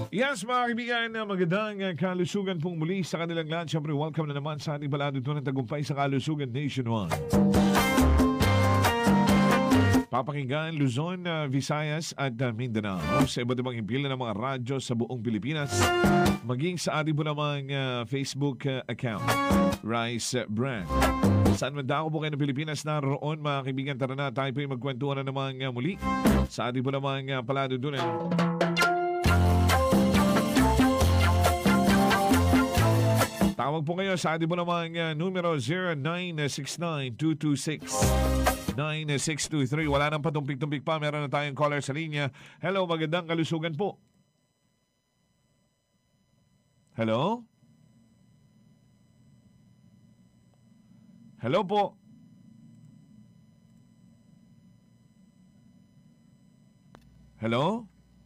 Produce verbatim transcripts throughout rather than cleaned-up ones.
Yes, mga kaibigan, na magandang uh, kalusugan pong muli sa kanilang lahat. Siyempre, welcome na naman sa ating balado ito ng tagumpay sa kalusugan nationwide. Papakinggan Luzon, uh, Visayas at uh, Mindanao sa iba't ibang impila ng mga radyo sa buong Pilipinas, maging sa ating po namang uh, Facebook uh, account, Rice Brand. Saan man dako po kayo ng Pilipinas naroon, mga kaibigan, tara na tayo po yung magkwentuhan na naman uh, muli sa ating po namang uh, palado doon. Eh. Tawag po kayo sa ating po namang uh, numero zero nine six nine two two six nine six two three. Wala nang patumpik-tumpik pa. Meron na tayong caller sa linya. Hello, magandang kalusugan po. Hello? Hello po. Hello?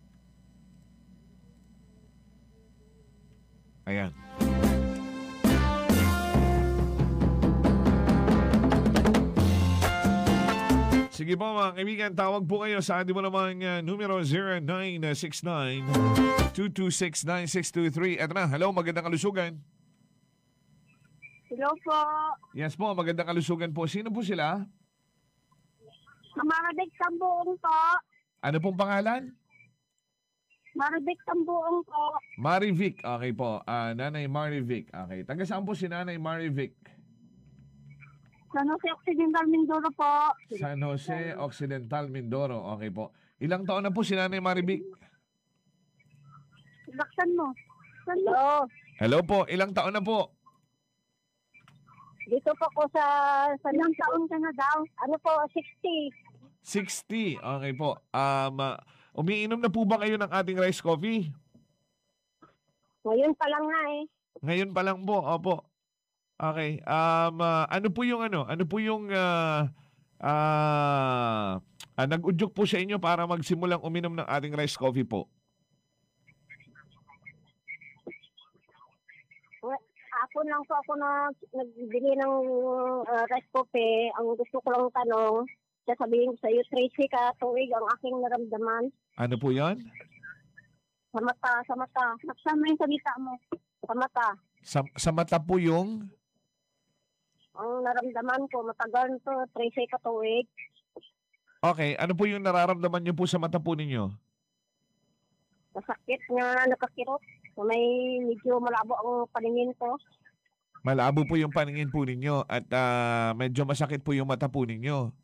Ayan. Sige po mga kaibigan, tawag po kayo sa ating mo namang uh, numero zero nine six nine two two six nine six two three. Eto na, hello, magandang kalusugan. Hello po. Yes po, magandang kalusugan po. Sino po sila? Maribek Tambuong po. Ano pong pangalan? Maribek Tambuong po. Marivic, okay po. Uh, Nanay Marivic, okay. Taga saan po si Nanay Marivic? San Jose Occidental, Mindoro po. San Jose Occidental, Mindoro, okay po. Ilang taon na po si Nanay Marivic? Laksan mo. Hello. Hello po, ilang taon na po? Dito po ko sa... sa ilang taon ka na daw? Ano po, sixty. sixty, okay po. Um, uh, umiinom na po ba kayo ng ating rice coffee? Ngayon pa lang nga eh. Ngayon pa lang po, opo. Okay. Um, uh, ano po yung ano? Ano po yung uh, uh, uh, nag-udyok po sa inyo para magsimulang uminom ng ating rice coffee po? Well, ako lang po ako na nagbili ng uh, rice coffee. Ang gusto ko lang tanong, sasabihin ko sa iyo, Tracy, ka tuwig ang aking naramdaman. Ano po yan? Sa mata, sa mata. Nagsama yung salita mo. Sa mata. Sa, sa mata po yung? Ang naramdaman ko, matagal to, Tracy, ka tuwig. Okay. Ano po yung nararamdaman niyo po sa mata po ninyo? Masakit nga, nakakirot. May medyo malabo ang paningin ko. Malabo po yung paningin po ninyo at uh, medyo masakit po yung mata po ninyo.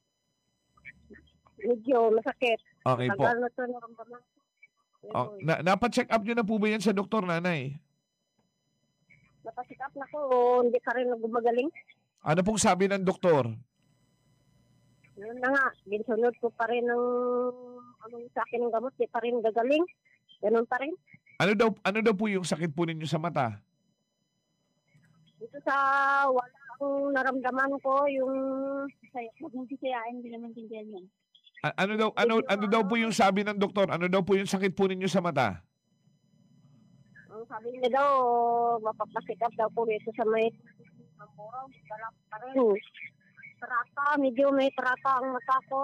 Medyo masakit. Okay po. Matagal na to naramdaman ko. Oh, na, napacheck up nyo na po ba yan sa doktor, nanay? Napacheck up na ko, hindi ka rin nagumagaling. Ano pong sabi ng doktor? Yun na nga, binsunod ko pa rin ng anong sa akin ng gamot, di pa rin gagaling. Ganun pa rin. Ano daw ano daw po yung sakit po ninyo sa mata? Dito sa wala akong naramdaman ko, yung huwag mong sisayain, hindi naman tindihan yan. A- ano daw ano ano daw po yung sabi ng doktor? Ano daw po yung sakit po ninyo sa mata? Ang sabi niya daw, mapapasikap daw po dito sa may Tamburaw, dalap pa rin. Tarata, medyo may tarata ang mata ko.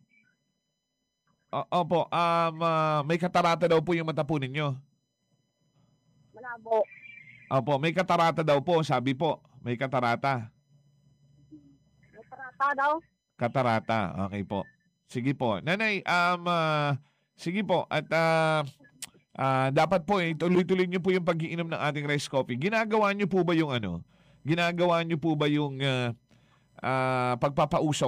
O- opo, um, ah, may katarata daw po yung mata po ninyo. Malabo. Opo, may katarata daw po, sabi po. May katarata. May tarata daw. Katarata, okay po. Sige po. Nanay, um, ah, sige po. At ah, ah, dapat po, eh, tuloy-tuloy niyo po yung pag-iinom ng ating rice coffee. Ginagawa niyo po ba yung ano? Ginagawa niyo po ba yung ah, ah, pagpapausok?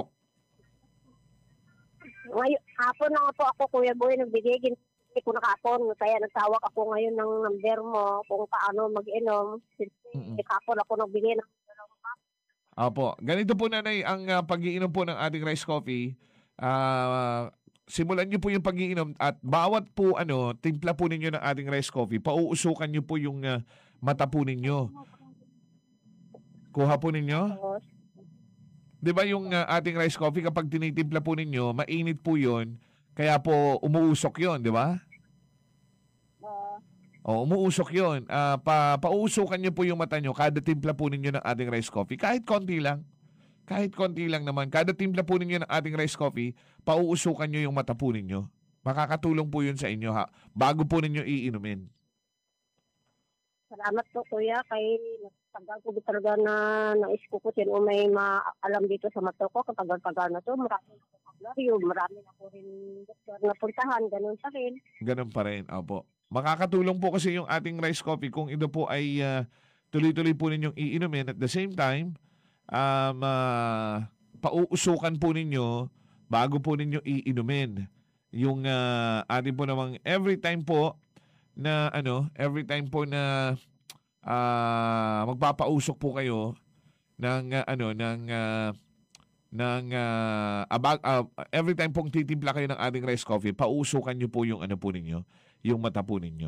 Ngayon, hapon na nga po ako, Kuya Boy, nagbigay. Hindi ko nakapon. Kaya nagtawag ako ngayon ng number mo kung paano mag-inom. Mm-mm. Hapon ako nagbigay ng Opo. Ganito po, nanay, ang ah, pag-iinom po ng ating rice coffee. Ah, simulan niyo po yung pag-iinom at bawat po ano, timpla po ninyo ng ating rice coffee, pauusukan niyo po yung ah, mata po ninyo. Kuha po ninyo? tapos. 'Di ba yung ah, ating rice coffee kapag tinitimpla po ninyo, mainit po 'yon, kaya po umuusok 'yon, 'di ba? Uh, O, umuusok 'yon. Ah, pa pauusukan niyo po yung mata niyo kada timpla po ninyo ng ating rice coffee, kahit konti lang. Kahit konti lang naman. Kada timpla po ninyo ng ating rice coffee, pauusukan nyo yung mata po ninyo. Makakatulong po yun sa inyo ha. Bago po ninyo iinumin. Salamat po kuya kay tagal ko talaga na nais ko po sino may maalam dito sa mato ko katagal-tagal na to. Marami na po paglaryo, marami na po rin doktor na puntahan, ganun sa akin. Ganun pa rin. Opo. Makakatulong po kasi yung ating rice coffee kung ito po ay ah, tuloy-tuloy po ninyong iinumin. At the same time, um, ah, pauusukan po ninyo bago po ninyo iinumin. Yung uh, ating po namang every time po na ano, every time po na ah, magpapausok po kayo ng ah, ano ng ah, ng ah, abag, ah, every time pong titimpla kayo ng ating rice coffee, pausukan niyo po yung ano po ninyo, yung mata po ninyo.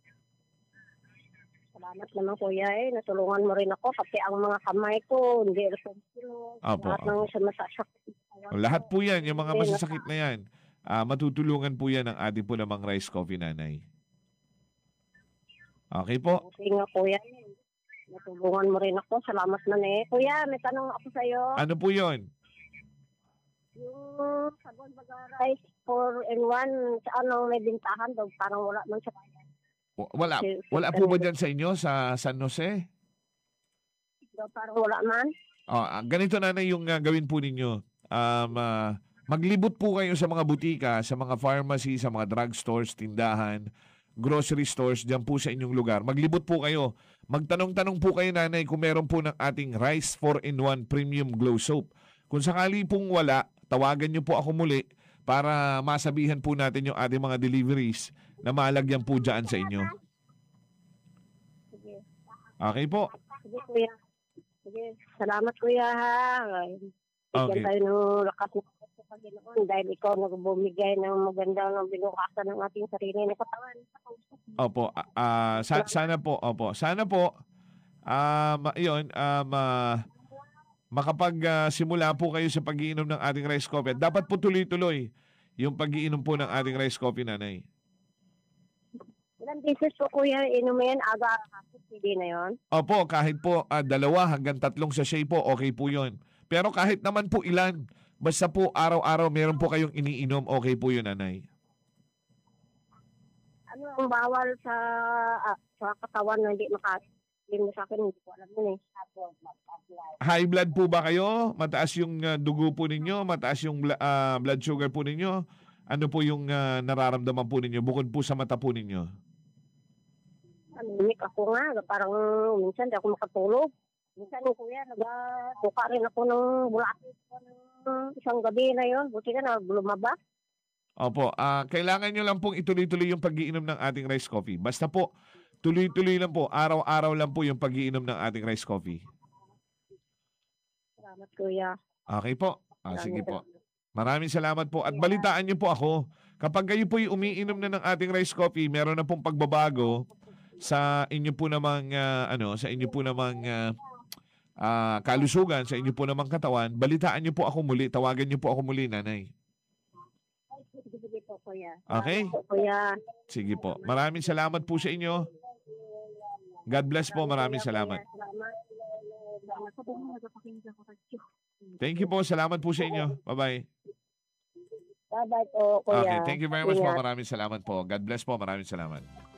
Salamat naman kuya eh. Natulungan mo rin ako pati ang mga kamay ko hindi responsible. Opo, Lahat ng sa masasakit. Lahat po yan, yung mga masasakit na yan, ah, matutulungan po yan ng ating po namang rice coffee, nanay. Okay po? Okay nga kuya. Natulungan mo rin ako. Salamat man eh. Kuya, may tanong ako sa iyo. Ano po yon? Yung sabon baga rice four in one, saan ang may bintahan daw? Parang wala man sa bayan. Wala, wala po ba dyan sa inyo, sa San Jose? Daw parang wala man. Oh, ah, ganito na na yung ah, gawin po ninyo. Um, ah, maglibot po kayo sa mga butika, sa mga pharmacy, sa mga drugstores, tindahan, grocery stores, dyan po sa inyong lugar. Maglibot po kayo. Magtanong-tanong po kayo, nanay, kung meron po ng ating Rice four in one Premium Glow Soap. Kung sakali pong wala, tawagan nyo po ako muli para masabihan po natin yung ating mga deliveries na malagyan po dyan sa inyo. Sige. Okay po? Sige kuya. Sige. Salamat kuya ha. Bigyan Okay. tayo ng lakas ng sa Panginoon dahil ikaw nagbumigay ng maganda ng binukasan ng ating sarili na katawan. Opo, ah, ah, sa- sana po, opo. Sana po, um, yun, um, ah, makapag ah, simula po kayo sa pag-iinom ng ating rice coffee. At dapat po tuloy-tuloy yung pag-iinom po ng ating rice coffee, nanay. Ilang beses po kuya inumin, aga hapon, hindi na yon. Opo, kahit po ah, dalawa hanggang tatlong sachet po, okay po yun. Pero kahit naman po ilan, basta po araw-araw meron po kayong iniinom, okay po yun, nanay. Ano ang bawal sa ah, sa katawan na hindi makalim sa akin, hindi ko alam yun eh. High blood po ba kayo? Mataas yung ah, dugo po ninyo? Mataas yung bla- ah, blood sugar po ninyo? Ano po yung ah, nararamdaman po ninyo bukod po sa mata po ninyo? Anemic ako nga, parang minsan di ako makatulog. Minsan yung kuya, nagtuka rin ako ng bulakit ko ng isang gabi na yon. Buti ka na lumaba. Opo, ah kailangan nyo lang pong ituloy-tuloy yung pag-iinom ng ating rice coffee. Basta po, tuloy-tuloy lang po, araw-araw lang po yung pag-iinom ng ating rice coffee. Salamat kuya. Okay po? Ah, Salamat. sige po. Maraming salamat po. At balitaan niyo po ako. Kapag kayo po'y umiinom na ng ating rice coffee, meron na pong pagbabago sa inyo po namang ah, ano, sa inyo po namang ah, ah, kalusugan, sa inyo po namang katawan, balitaan niyo po ako muli, tawagan niyo po ako muli, nanay. Sige, sige po kuya. Okay? Salamat po, kuya. Sige po. Maraming salamat po sa inyo. God bless po. Maraming salamat. Salamat. Salamat po sa pakinggan ko. Thank you po. Salamat po sa inyo. Bye-bye. Bye-bye po kuya. Okay, thank you very much po. Ingat. Maraming salamat po. God bless po. Maraming salamat.